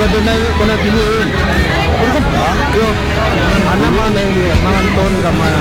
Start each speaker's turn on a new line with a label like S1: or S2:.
S1: ba doon na ko na ginuon? Yo, ana man na mga ton ka man.